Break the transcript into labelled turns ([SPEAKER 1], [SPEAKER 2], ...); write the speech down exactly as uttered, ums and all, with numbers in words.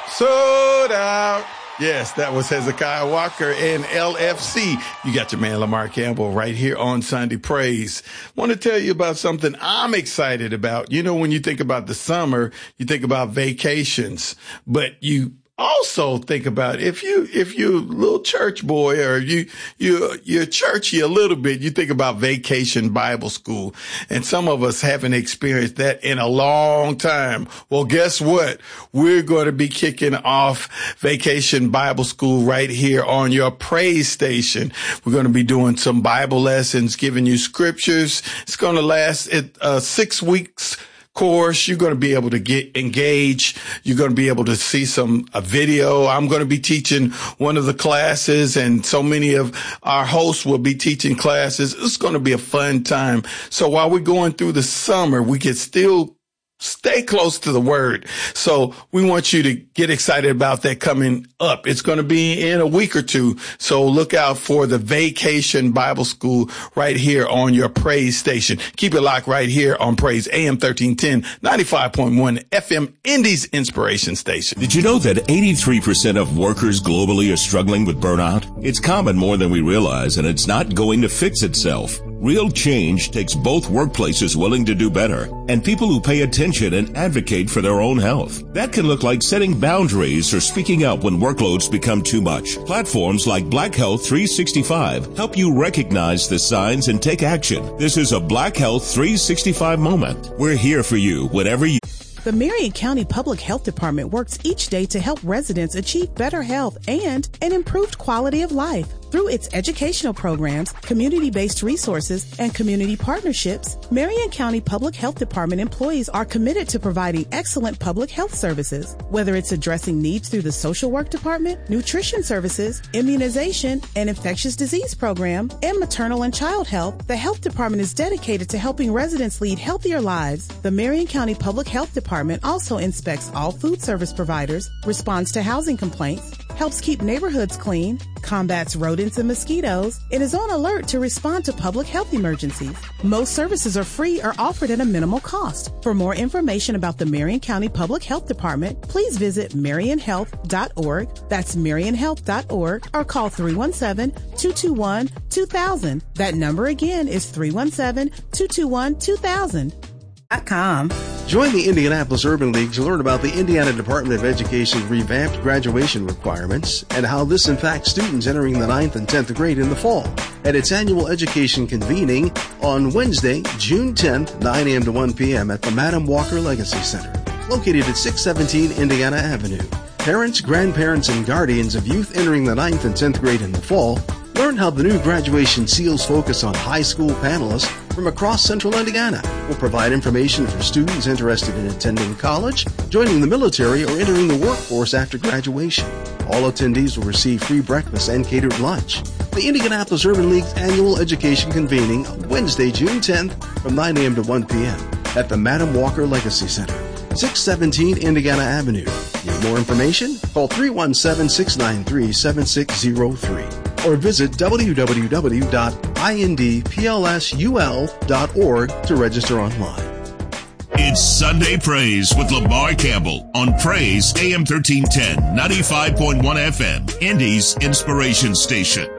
[SPEAKER 1] Sold out. Yes, that was Hezekiah Walker and L F C. You got your man Lamar Campbell right here on Sunday Praise. Want to tell you about something I'm excited about. You know, when you think about the summer, you think about vacations, but you also think about if you, if you're a little church boy or you, you, you're churchy a little bit, you think about Vacation Bible School. And some of us haven't experienced that in a long time. Well, guess what? We're going to be kicking off Vacation Bible School right here on your praise station. We're going to be doing some Bible lessons, giving you scriptures. It's going to last uh, six weeks. Course, you're going to be able to get engaged. You're going to be able to see some a video. I'm going to be teaching one of the classes, and so many of our hosts will be teaching classes. It's going to be a fun time. So while we're going through the summer, we can still stay close to the word. So we want you to get excited about that coming up. It's going to be in a week or two. So look out for the Vacation Bible School right here on your praise station. Keep it locked right here on Praise A M thirteen ten, ninety-five point one F M, Indy's Inspiration Station.
[SPEAKER 2] Did you know that eighty-three percent of workers globally are struggling with burnout? It's common more than we realize, and it's not going to fix itself. Real change takes both workplaces willing to do better and people who pay attention and advocate for their own health. That can look like setting boundaries or speaking up when workloads become too much. Platforms like Black Health three sixty-five help you recognize the signs and take action. This is a Black Health three sixty-five moment. We're here for you whenever you...
[SPEAKER 3] The Marion County Public Health Department works each day to help residents achieve better health and an improved quality of life. Through its educational programs, community-based resources, and community partnerships, Marion County Public Health Department employees are committed to providing excellent public health services. Whether it's addressing needs through the social work department, nutrition services, immunization, and infectious disease program, and maternal and child health, the health department is dedicated to helping residents lead healthier lives. The Marion County Public Health Department also inspects all food service providers, responds to housing complaints, helps keep neighborhoods clean, combats rodents and mosquitoes, and is on alert to respond to public health emergencies. Most services are free or offered at a minimal cost. For more information about the Marion County Public Health Department, please visit marion health dot org. That's marion health dot org, or call three one seven, two two one, two thousand. That number again is three one seven, two two one, two thousand. Com.
[SPEAKER 4] Join the Indianapolis Urban League to learn about the Indiana Department of Education's revamped graduation requirements and how this impacts students entering the ninth and tenth grade in the fall at its annual education convening on Wednesday, June tenth, nine a.m. to one p.m. at the Madam Walker Legacy Center, located at six seventeen Indiana Avenue. Parents, grandparents, and guardians of youth entering the ninth and tenth grade in the fall learn how the new graduation seals focus on high school panelists from across central Indiana. Will provide information for students interested in attending college, joining the military, or entering the workforce after graduation. All attendees will receive free breakfast and catered lunch. The Indianapolis Urban League's annual education convening on Wednesday, June tenth from nine a.m. to one p.m. at the Madam Walker Legacy Center, six seventeen Indiana Avenue. Need more information? Call three one seven, six nine three, seven six zero three. Or visit w w w dot i n d p l s u l dot org to register online.
[SPEAKER 2] It's Sunday Praise with Lamar Campbell on Praise A M thirteen ten, ninety-five point one F M, Indy's Inspiration Station.